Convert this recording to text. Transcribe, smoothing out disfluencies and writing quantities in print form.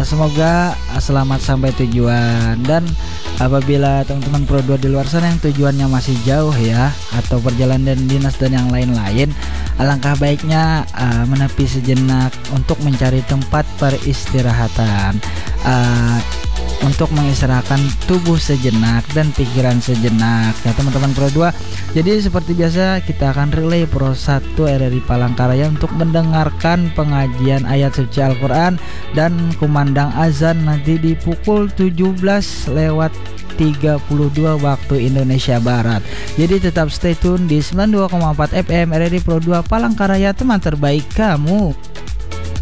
Semoga selamat sampai tujuan. Dan apabila teman-teman Pro 2 di luar sana yang tujuannya masih jauh ya, atau perjalanan dinas dan yang lain-lain, alangkah baiknya menepi sejenak untuk mencari tempat peristirahatan, untuk mengistirahatkan tubuh sejenak dan pikiran sejenak ya teman-teman Pro 2. Jadi seperti biasa kita akan relay Pro 1 RRI Palangkaraya untuk mendengarkan pengajian ayat suci Al-Quran dan kumandang azan nanti di pukul 17:32 waktu Indonesia Barat. Jadi tetap stay tune di 92,4 FM RRI Pro 2 Palangkaraya, teman terbaik kamu.